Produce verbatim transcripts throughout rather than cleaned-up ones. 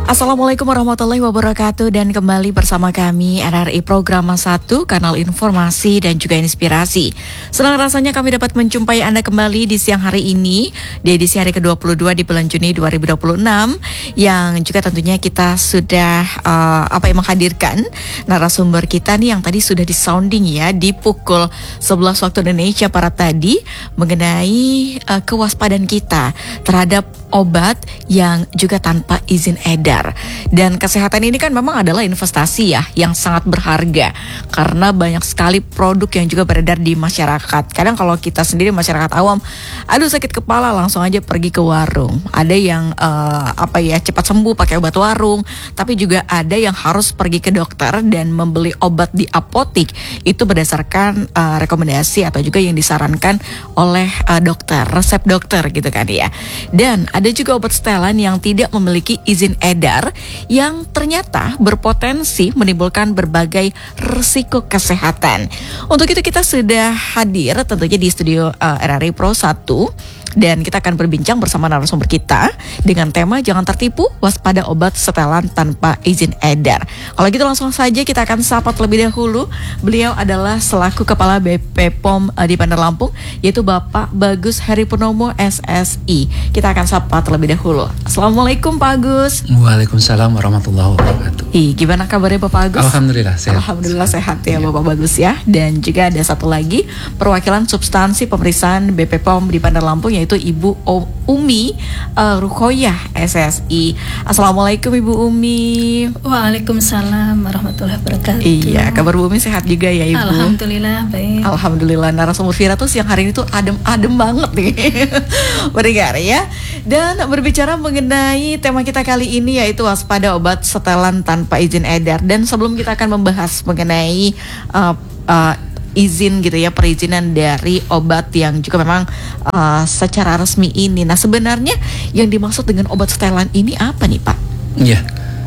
Assalamualaikum warahmatullahi wabarakatuh, dan kembali bersama kami R R I Program satu, kanal informasi dan juga inspirasi. Senang rasanya kami dapat menjumpai Anda kembali di siang hari ini, di edisi hari ke dua puluh dua di bulan Juni dua ribu dua puluh enam, yang juga tentunya kita sudah uh, apa yang menghadirkan narasumber kita nih yang tadi sudah disounding ya di pukul sebelas waktu Indonesia Barat tadi, mengenai uh, kewaspadaan kita terhadap obat yang juga tanpa izin edar. Dan kesehatan ini kan memang adalah investasi ya yang sangat berharga, karena banyak sekali produk yang juga beredar di masyarakat. Kadang kalau kita sendiri masyarakat awam, aduh sakit kepala langsung aja pergi ke warung. Ada yang uh, apa ya cepat sembuh pakai obat warung, tapi juga ada yang harus pergi ke dokter dan membeli obat di apotik itu berdasarkan uh, rekomendasi atau juga yang disarankan oleh uh, dokter, resep dokter gitu kan ya. Dan ada juga obat setelan yang tidak memiliki izin edar yang ternyata berpotensi menimbulkan berbagai risiko kesehatan. Untuk itu kita sudah hadir tentunya di studio uh, R R I Pro satu, dan kita akan berbincang bersama narasumber kita dengan tema jangan tertipu, waspada obat setelan tanpa izin edar. Kalau gitu langsung saja kita akan sapa terlebih dahulu. Beliau adalah selaku Kepala B P P O M di Bandar Lampung, yaitu Bapak Bagus Heri Purnomo S S I. Kita akan sapa terlebih dahulu. Assalamualaikum Pak Agus. Waalaikumsalam warahmatullahi wabarakatuh. Ih, gimana kabarnya Bapak Agus? Alhamdulillah sehat. Alhamdulillah sehat ya, ya Bapak Bagus ya. Dan juga ada satu lagi perwakilan substansi pemeriksaan B P P O M di Bandar Lampung, yaitu Ibu Umi uh, Rukoyah S S I. Assalamualaikum Ibu Umi. Waalaikumsalam warahmatullahi wabarakatuh. Iya, kabar Bu Umi sehat juga ya Ibu? Alhamdulillah baik. Alhamdulillah. Narasumber Vira tuh siang hari ini tuh adem-adem banget nih mendengar ya. Dan berbicara mengenai tema kita kali ini, yaitu waspada obat setelan tanpa izin edar. Dan sebelum kita akan membahas mengenai uh, uh, izin gitu ya, perizinan dari obat yang juga memang uh, secara resmi ini. Nah, sebenarnya yang dimaksud dengan obat setelan ini apa nih Pak? Iya,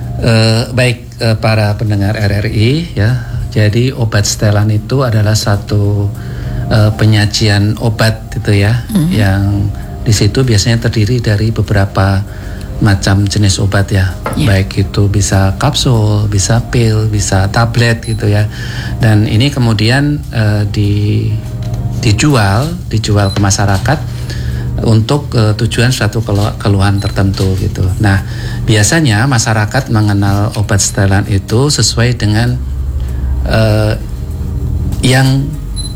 uh, baik uh, para pendengar R R I ya. Jadi obat setelan itu adalah satu uh, penyajian obat gitu ya, mm-hmm. yang di situ biasanya terdiri dari beberapa macam jenis obat ya, yeah. baik itu bisa kapsul, bisa pil, bisa tablet gitu ya. Dan ini kemudian uh, di dijual, dijual ke masyarakat untuk uh, tujuan suatu keluhan tertentu gitu. Nah, biasanya masyarakat mengenal obat setelan itu sesuai dengan uh, yang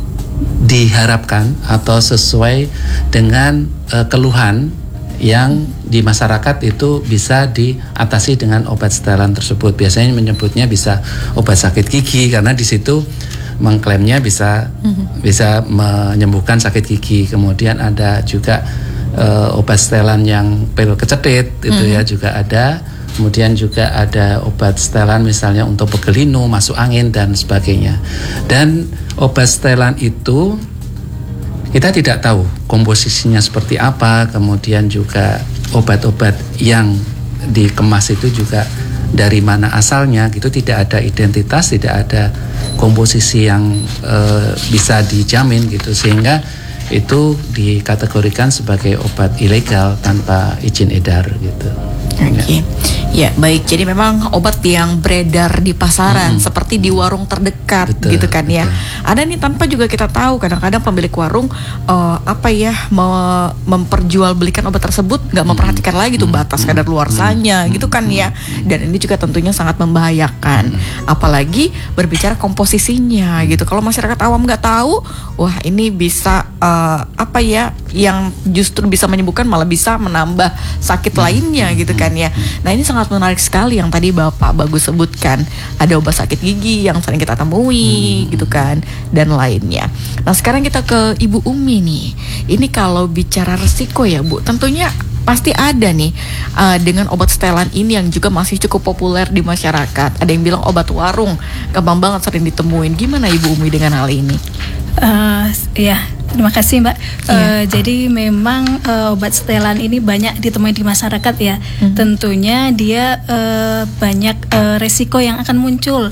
diharapkan atau sesuai dengan uh, keluhan yang di masyarakat itu bisa diatasi dengan obat setelan tersebut. Biasanya menyebutnya bisa obat sakit gigi, karena di situ mengklaimnya bisa mm-hmm. bisa menyembuhkan sakit gigi. Kemudian ada juga uh, obat setelan yang pil kecetit itu mm-hmm. ya juga ada. Kemudian juga ada obat setelan misalnya untuk pegelinu, masuk angin dan sebagainya. Dan obat setelan itu kita tidak tahu komposisinya seperti apa, kemudian juga obat-obat yang dikemas itu juga dari mana asalnya gitu, tidak ada identitas, tidak ada komposisi yang e, bisa dijamin gitu, sehingga itu dikategorikan sebagai obat ilegal tanpa izin edar gitu. Oke, okay. Ya baik. Jadi memang obat yang beredar di pasaran, hmm. seperti di warung terdekat, betul, gitu kan betul. Ya. Ada nih tanpa juga kita tahu. Kadang-kadang pemilik warung uh, apa ya me- memperjualbelikan obat tersebut, nggak memperhatikan hmm. lagi tuh batas kadar luarsanya, hmm. gitu kan ya. Dan ini juga tentunya sangat membahayakan. Hmm. Apalagi berbicara komposisinya, gitu. Kalau masyarakat awam nggak tahu, wah ini bisa uh, apa ya, yang justru bisa menyembuhkan malah bisa menambah sakit hmm. lainnya, gitu kan ya. Nah, ini sangat menarik sekali yang tadi Bapak Bagus sebutkan. Ada obat sakit gigi yang sering kita temui, hmm. gitu kan, dan lainnya. Nah, sekarang kita ke Ibu Umi nih. Ini kalau bicara resiko ya Bu, tentunya pasti ada nih uh, dengan obat setelan ini yang juga masih cukup populer di masyarakat. Ada yang bilang obat warung, gampang banget sering ditemuin. Gimana Ibu Umi dengan hal ini? Uh, ya, terima kasih Mbak. Iya. Uh, jadi memang uh, obat setelan ini banyak ditemui di masyarakat ya. Mm-hmm. Tentunya dia uh, banyak uh, resiko yang akan muncul.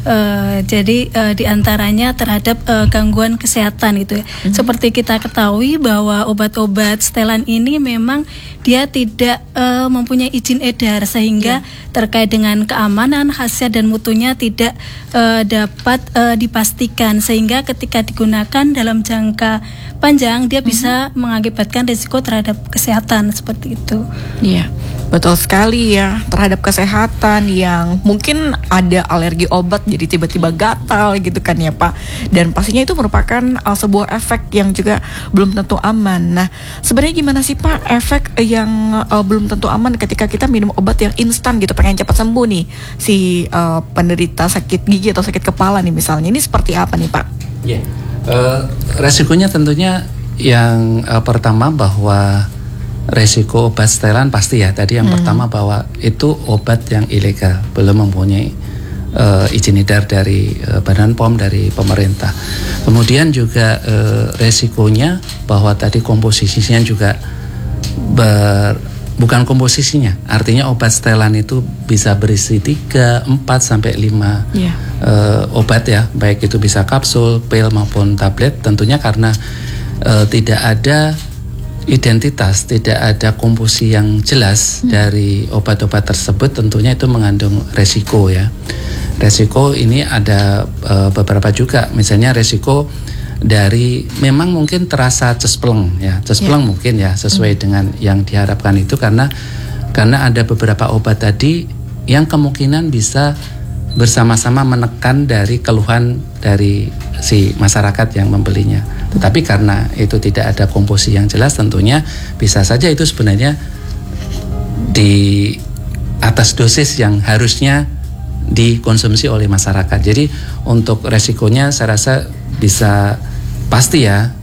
Uh, jadi uh, diantaranya terhadap uh, gangguan kesehatan itu ya. Mm-hmm. Seperti kita ketahui bahwa obat-obat setelan ini memang dia tidak uh, mempunyai izin edar sehingga yeah. terkait dengan keamanan, khasiat dan mutunya tidak uh, dapat uh, dipastikan, sehingga ketika digunakan dalam jangka panjang dia mm-hmm. bisa mengakibatkan risiko terhadap kesehatan seperti itu. Iya. Yeah. Betul sekali ya, terhadap kesehatan yang mungkin ada alergi obat jadi tiba-tiba gatal gitu kan ya Pak. Dan pastinya itu merupakan uh, sebuah efek yang juga belum tentu aman. Nah, sebenarnya gimana sih Pak efek yang uh, belum tentu aman ketika kita minum obat yang instan gitu, pengen cepat sembuh nih si uh, penderita sakit gigi atau sakit kepala nih misalnya. Ini seperti apa nih Pak? Ya, yeah. uh, resikonya tentunya yang uh, pertama bahwa resiko obat setelan pasti ya, tadi yang hmm. pertama bahwa itu obat yang ilegal, belum mempunyai uh, izin edar dari uh, Badan P O M, dari pemerintah. Kemudian juga uh, resikonya bahwa tadi komposisinya juga ber, bukan komposisinya, artinya obat setelan itu bisa berisi tiga, empat sampai lima yeah. uh, obat ya, baik itu bisa kapsul, pil maupun tablet. Tentunya karena uh, tidak ada identitas, tidak ada komposisi yang jelas hmm. dari obat-obat tersebut, tentunya itu mengandung resiko ya. Resiko ini ada e, beberapa juga, misalnya resiko dari memang mungkin terasa cespleng ya, cespleng yeah. mungkin ya sesuai hmm. dengan yang diharapkan itu, karena karena ada beberapa obat tadi yang kemungkinan bisa bersama-sama menekan dari keluhan dari si masyarakat yang membelinya. Tetapi karena itu tidak ada komposisi yang jelas, tentunya bisa saja itu sebenarnya di atas dosis yang harusnya dikonsumsi oleh masyarakat. Jadi untuk resikonya saya rasa bisa pasti ya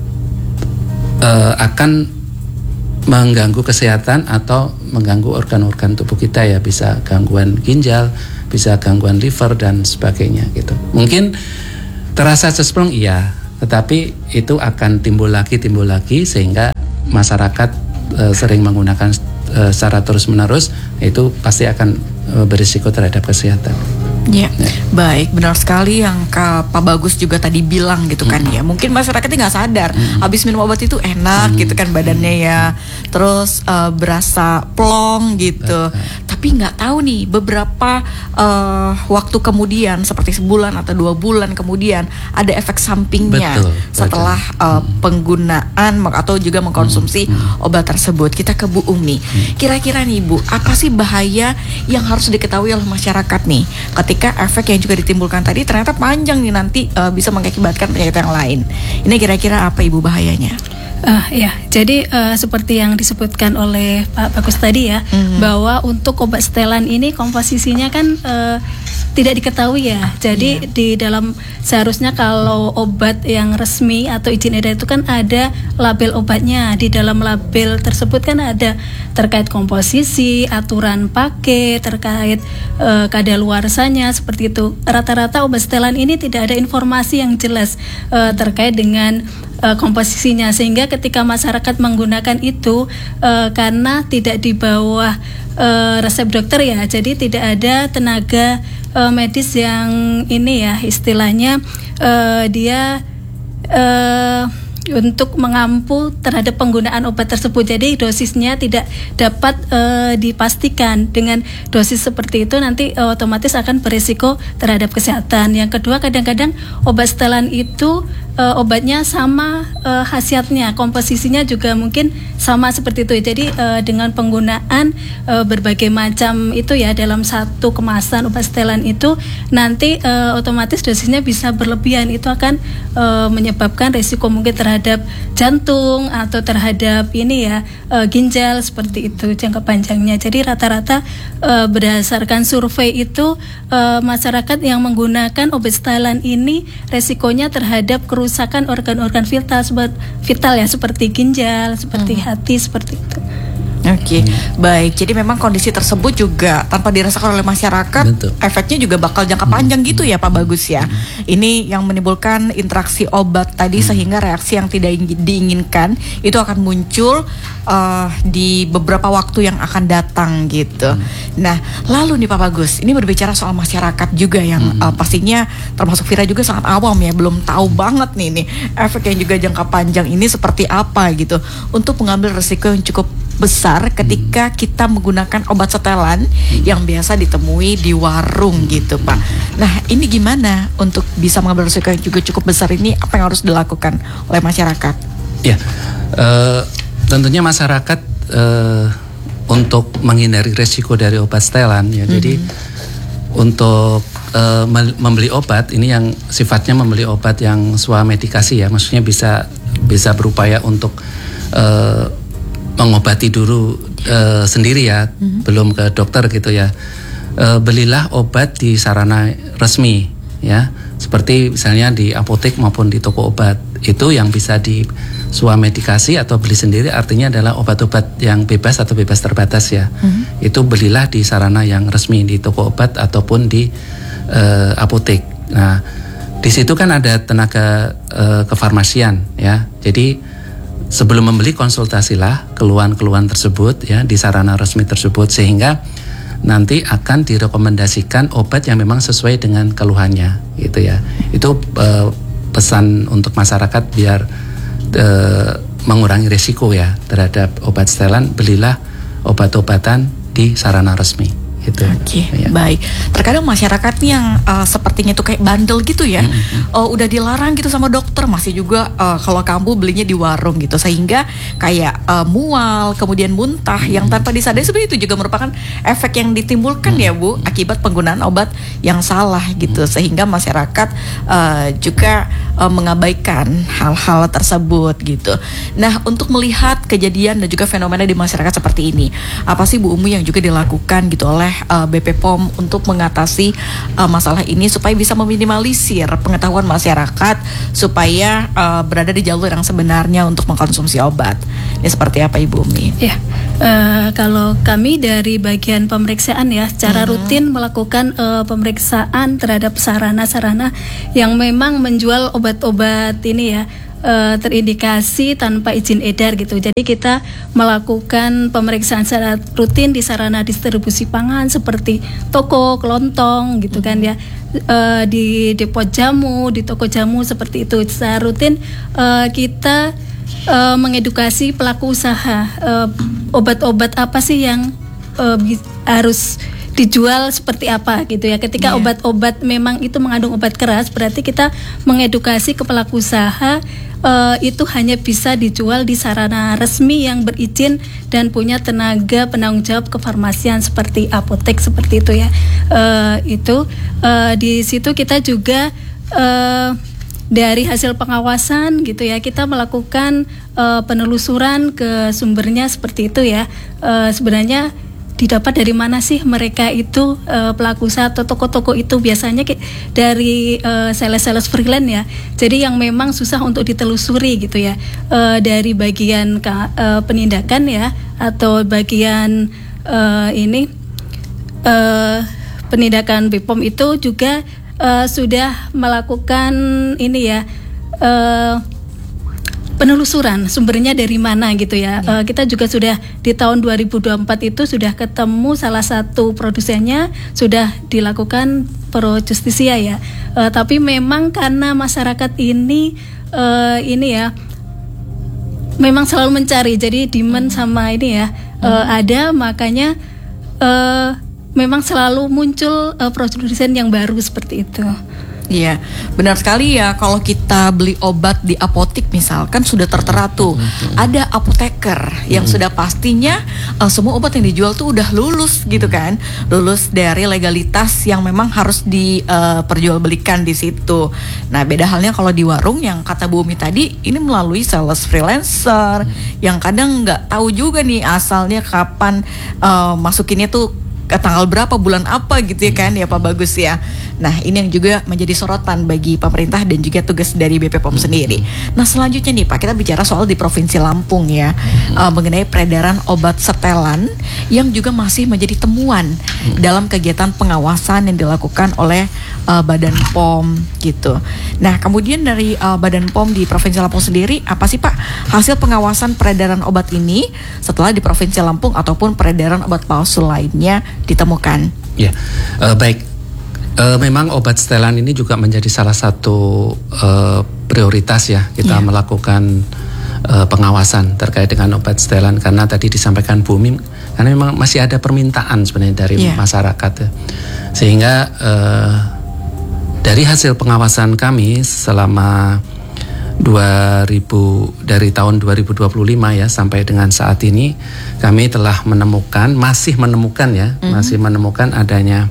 uh, akan mengganggu kesehatan atau mengganggu organ-organ tubuh kita ya, bisa gangguan ginjal, bisa gangguan liver dan sebagainya gitu. Mungkin terasa cespleng iya, tetapi itu akan timbul lagi timbul lagi sehingga masyarakat e, sering menggunakan e, secara terus-menerus, itu pasti akan e, berisiko terhadap kesehatan. Ya, ya, baik, benar sekali yang Kak Pak Bagus juga tadi bilang gitu kan mm. ya. Mungkin masyarakatnya nggak sadar, mm. habis minum obat itu enak mm. gitu kan badannya ya, terus uh, berasa plong gitu. Betul. Tapi nggak tahu nih beberapa uh, waktu kemudian, seperti sebulan atau dua bulan kemudian ada efek sampingnya. Betul, setelah uh, mm. penggunaan atau juga mengkonsumsi mm. obat tersebut. Kita ke Bu Umi. Mm. Kira-kira nih Bu, apa sih bahaya yang harus diketahui oleh masyarakat nih ketika efek yang juga ditimbulkan tadi ternyata panjang nih, nanti uh, bisa mengakibatkan penyakit yang lain. Ini kira-kira apa Ibu bahayanya? Uh, ya, jadi uh, seperti yang disebutkan oleh Pak Bagus tadi ya, mm-hmm. bahwa untuk obat setelan ini komposisinya kan uh, tidak diketahui ya. Jadi yeah. di dalam seharusnya kalau obat yang resmi atau izin edar itu kan ada label obatnya. Di dalam label tersebut kan ada terkait komposisi, aturan pakai, terkait uh, kadaluarsanya seperti itu. Rata-rata obat setelan ini tidak ada informasi yang jelas uh, terkait dengan uh, komposisinya, sehingga ketika masyarakat menggunakan itu uh, karena tidak di bawah uh, resep dokter ya, jadi tidak ada tenaga uh, medis yang ini ya istilahnya uh, dia uh, untuk mengampu terhadap penggunaan obat tersebut. Jadi dosisnya tidak dapat uh, dipastikan. Dengan dosis seperti itu nanti uh, otomatis akan berisiko terhadap kesehatan. Yang kedua, kadang-kadang obat setelan itu uh, obatnya sama uh, khasiatnya, komposisinya juga mungkin sama seperti itu. Jadi uh, dengan penggunaan uh, berbagai macam itu ya dalam satu kemasan obat setelan itu nanti uh, otomatis dosisnya bisa berlebihan. Itu akan uh, menyebabkan risiko mungkin terhadap terhadap jantung atau terhadap ini ya uh, ginjal seperti itu jangka panjangnya. Jadi rata-rata uh, berdasarkan survei itu uh, masyarakat yang menggunakan obat setelan ini resikonya terhadap kerusakan organ-organ vital vital ya seperti ginjal, seperti hmm. hati, seperti itu. Oke, okay. hmm. baik. Jadi memang kondisi tersebut juga tanpa dirasakan oleh masyarakat, Bentuk. efeknya juga bakal jangka hmm. panjang gitu ya Pak Bagus ya. Hmm. Ini yang menimbulkan interaksi obat tadi hmm. sehingga reaksi yang tidak diinginkan itu akan muncul uh, di beberapa waktu yang akan datang gitu. Hmm. Nah, lalu nih Pak Bagus, ini berbicara soal masyarakat juga yang hmm. uh, pastinya termasuk Vira juga sangat awam ya, belum tahu banget nih nih efek yang juga jangka panjang ini seperti apa gitu. Untuk mengambil resiko yang cukup besar ketika kita menggunakan obat setelan yang biasa ditemui di warung gitu Pak. Nah ini gimana untuk bisa mengambil risiko yang juga cukup besar ini, apa yang harus dilakukan oleh masyarakat? Ya, uh, tentunya masyarakat uh, untuk menghindari risiko dari obat setelan ya. Mm-hmm. Jadi untuk uh, membeli obat ini yang sifatnya membeli obat yang swamedikasi ya, maksudnya bisa bisa berupaya untuk uh, mengobati dulu uh, sendiri ya, mm-hmm. belum ke dokter gitu ya. Uh, belilah obat di sarana resmi ya, seperti misalnya di apotek maupun di toko obat. Itu yang bisa di swamedikasi atau beli sendiri, artinya adalah obat-obat yang bebas atau bebas terbatas ya. Mm-hmm. Itu belilah di sarana yang resmi, di toko obat ataupun di uh, apotek. Nah, di situ kan ada tenaga uh, kefarmasian ya. Jadi sebelum membeli konsultasilah keluhan-keluhan tersebut ya di sarana resmi tersebut, sehingga nanti akan direkomendasikan obat yang memang sesuai dengan keluhannya gitu ya. Itu uh, pesan untuk masyarakat biar uh, mengurangi risiko ya terhadap obat setelan, belilah obat-obatan di sarana resmi. Gitu. Oke, okay, ya. Baik. Terkadang masyarakat nih yang uh, sepertinya tuh kayak bandel gitu ya, mm-hmm. uh, udah dilarang gitu sama dokter, masih juga uh, kalau kamu belinya di warung gitu, sehingga kayak uh, mual, kemudian muntah, mm-hmm. yang tanpa disadari sebenarnya itu juga merupakan efek yang ditimbulkan mm-hmm. ya Bu, akibat penggunaan obat yang salah gitu, mm-hmm. sehingga masyarakat uh, juga uh, mengabaikan hal-hal tersebut gitu. Nah, untuk melihat kejadian dan juga fenomena di masyarakat seperti ini, apa sih Bu Umi yang juga dilakukan gitu oleh Uh, B P P O M untuk mengatasi uh, masalah ini supaya bisa meminimalisir pengetahuan masyarakat supaya uh, berada di jalur yang sebenarnya untuk mengkonsumsi obat? Ini seperti apa Ibu Umi? Ya, uh, kalau kami dari bagian pemeriksaan ya, secara uh-huh. rutin melakukan uh, pemeriksaan terhadap sarana-sarana yang memang menjual obat-obat ini ya, Uh, terindikasi tanpa izin edar gitu. Jadi kita melakukan pemeriksaan secara rutin di sarana distribusi pangan seperti toko, kelontong gitu kan ya, uh, di depot jamu, di toko jamu seperti itu. Secara rutin uh, kita uh, mengedukasi pelaku usaha uh, obat-obat apa sih yang uh, harus dijual seperti apa gitu ya. Ketika yeah. obat-obat memang itu mengandung obat keras, berarti kita mengedukasi ke pelaku usaha Uh, itu hanya bisa dijual di sarana resmi yang berizin dan punya tenaga penanggung jawab kefarmasian seperti apotek seperti itu ya. Uh, itu uh, di situ kita juga uh, dari hasil pengawasan gitu ya, kita melakukan uh, penelusuran ke sumbernya seperti itu ya. Uh, sebenarnya didapat dari mana sih mereka itu uh, pelaku usaha atau toko-toko itu, biasanya dari uh, sales-sales freelance ya. Jadi yang memang susah untuk ditelusuri gitu ya, uh, dari bagian uh, penindakan ya, atau bagian uh, ini uh, penindakan B P O M itu juga uh, sudah melakukan ini ya, uh, penelusuran sumbernya dari mana gitu ya. ya. Uh, kita juga sudah di tahun dua ribu dua puluh empat itu sudah ketemu salah satu produsennya, sudah dilakukan pro justisia ya. Uh, tapi memang karena masyarakat ini uh, ini ya memang selalu mencari, jadi demand sama ini ya uh, ada, makanya uh, memang selalu muncul uh, produsen yang baru seperti itu. Iya, benar sekali ya. Kalau kita beli obat di apotek misalkan sudah tertera tuh, hmm. ada apoteker yang hmm. sudah pastinya uh, semua obat yang dijual tuh udah lulus gitu kan, lulus dari legalitas yang memang harus diperjualbelikan uh, di situ. Nah, beda halnya kalau di warung yang kata Bu Umi tadi, ini melalui sales freelancer hmm. yang kadang nggak tahu juga nih asalnya kapan uh, masukinnya tuh ke tanggal berapa, bulan apa gitu ya kan ya Pak Bagus ya. Nah ini yang juga menjadi sorotan bagi pemerintah dan juga tugas dari B P P O M sendiri. Nah selanjutnya nih Pak, kita bicara soal di Provinsi Lampung ya, uh, mengenai peredaran obat setelan yang juga masih menjadi temuan dalam kegiatan pengawasan yang dilakukan oleh uh, Badan P O M gitu. Nah kemudian dari uh, Badan P O M di Provinsi Lampung sendiri, apa sih Pak hasil pengawasan peredaran obat ini setelah di Provinsi Lampung ataupun peredaran obat palsu lainnya ditemukan? Ya, uh, baik. Uh, memang obat setelan ini juga menjadi salah satu uh, prioritas ya kita yeah. melakukan uh, pengawasan terkait dengan obat setelan, karena tadi disampaikan Bu Mim, karena memang masih ada permintaan sebenarnya dari yeah. masyarakat ya. Sehingga uh, dari hasil pengawasan kami selama dua ribu dari tahun dua ribu dua puluh lima ya sampai dengan saat ini, kami telah menemukan masih menemukan ya mm-hmm. masih menemukan adanya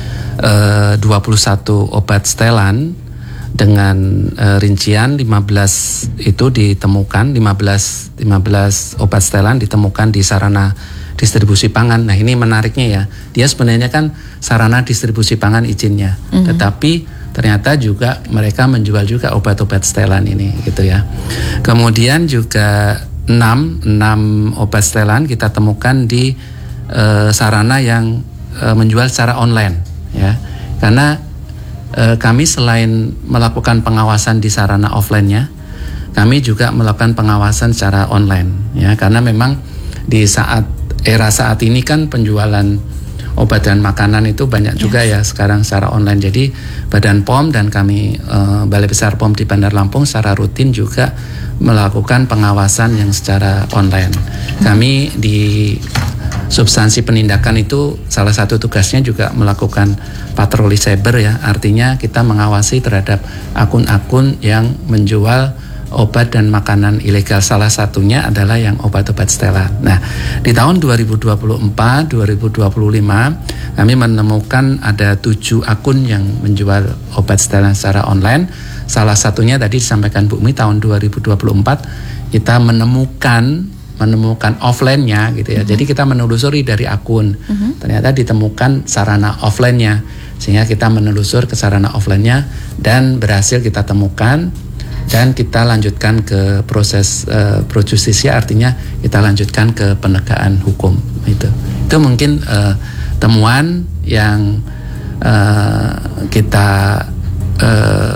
uh, dua puluh satu obat setelan dengan uh, rincian lima belas itu ditemukan lima belas obat setelan ditemukan di sarana distribusi pangan. Nah ini menariknya ya, dia sebenarnya kan sarana distribusi pangan izinnya, mm-hmm. tetapi ternyata juga mereka menjual juga obat-obat setelan ini gitu ya. Kemudian juga enam obat setelan kita temukan di e, sarana yang e, menjual secara online ya. Karena e, kami selain melakukan pengawasan di sarana offline-nya, kami juga melakukan pengawasan secara online ya. Karena memang di saat era saat ini kan penjualan obat dan makanan itu banyak juga yes. ya sekarang secara online. Jadi Badan P O M dan kami e, Balai Besar P O M di Bandar Lampung secara rutin juga melakukan pengawasan yang secara online. Kami di substansi penindakan itu salah satu tugasnya juga melakukan patroli cyber ya. Artinya kita mengawasi terhadap akun-akun yang menjual obat dan makanan ilegal, salah satunya adalah yang obat-obat setelan. Nah, di tahun dua ribu dua puluh empat dua ribu dua puluh lima kami menemukan ada tujuh akun yang menjual obat setelan secara online. Salah satunya tadi disampaikan Bu Mi, tahun dua ribu dua puluh empat kita menemukan menemukan offline-nya gitu ya. Mm-hmm. Jadi kita menelusuri dari akun. Mm-hmm. Ternyata ditemukan sarana offline-nya. Sehingga kita menelusur ke sarana offline-nya dan berhasil kita temukan. Dan kita lanjutkan ke proses uh, pro justisia, artinya kita lanjutkan ke penegakan hukum itu. Itu mungkin uh, temuan yang uh, kita uh,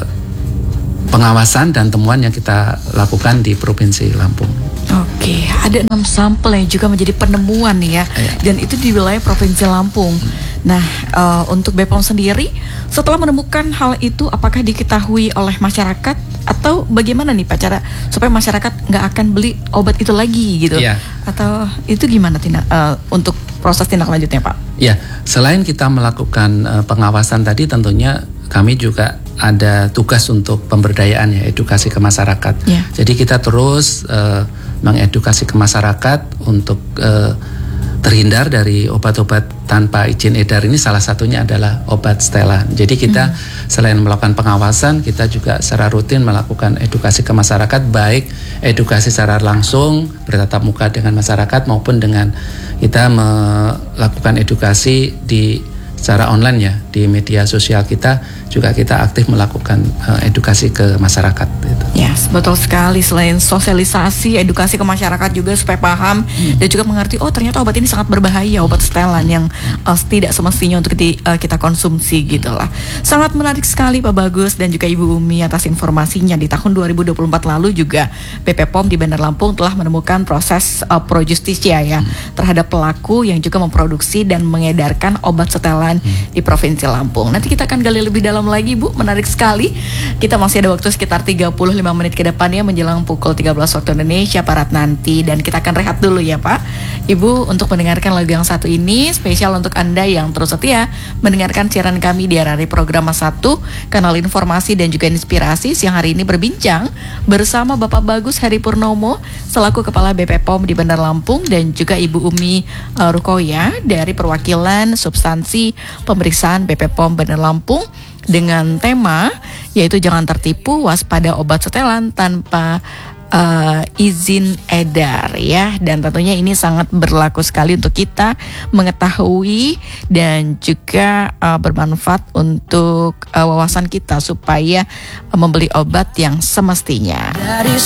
pengawasan dan temuan yang kita lakukan di Provinsi Lampung. Oke, ada enam sampel yang juga menjadi penemuan nih ya, ya. Dan itu di wilayah Provinsi Lampung. Hmm. Nah, uh, untuk B P O M sendiri, setelah menemukan hal itu, apakah diketahui oleh masyarakat atau bagaimana nih Pak cara supaya masyarakat nggak akan beli obat itu lagi gitu? Ya. Atau itu gimana tindak uh, untuk proses tindak lanjutnya Pak? Ya, selain kita melakukan uh, pengawasan tadi, tentunya kami juga ada tugas untuk pemberdayaan ya, edukasi ke masyarakat. Ya. Jadi kita terus uh, mengedukasi ke masyarakat untuk uh, terhindar dari obat-obat tanpa izin edar. Ini salah satunya adalah obat setelan. Jadi kita hmm. selain melakukan pengawasan, kita juga secara rutin melakukan edukasi ke masyarakat, baik edukasi secara langsung bertatap muka dengan masyarakat maupun dengan kita melakukan edukasi di secara online ya, di media sosial kita juga kita aktif melakukan uh, edukasi ke masyarakat gitu. Yes, betul sekali. Selain sosialisasi, edukasi ke masyarakat juga supaya paham hmm. dan juga mengerti, oh ternyata obat ini sangat berbahaya, obat setelan yang uh, tidak semestinya untuk di, uh, kita konsumsi gitulah. Sangat menarik sekali Pak Bagus dan juga Ibu Umi atas informasinya. Di tahun dua ribu dua puluh empat lalu juga B P P O M di Bandar Lampung telah menemukan proses uh, pro justisia ya hmm. terhadap pelaku yang juga memproduksi dan mengedarkan obat setelan hmm. di Provinsi Lampung. Nanti kita akan gali lebih dalam lagi Bu, menarik sekali. Kita masih ada waktu sekitar tiga puluh lima menit ke depannya menjelang pukul tiga belas waktu Indonesia Barat nanti, dan kita akan rehat dulu ya Pak Ibu untuk mendengarkan lagu yang satu ini spesial untuk Anda yang terus setia mendengarkan siaran kami di R R I Program satu, kanal informasi dan juga inspirasi. Siang hari ini berbincang bersama Bapak Bagus Heri Purnomo selaku Kepala B P P O M di Bandar Lampung dan juga Ibu Umi uh, Rukoya dari perwakilan substansi pemeriksaan B P P O M Bandar Lampung dengan tema yaitu jangan tertipu, waspada obat setelan tanpa uh, izin edar ya, dan tentunya ini sangat berlaku sekali untuk kita mengetahui dan juga uh, bermanfaat untuk uh, wawasan kita supaya uh, membeli obat yang semestinya. Dari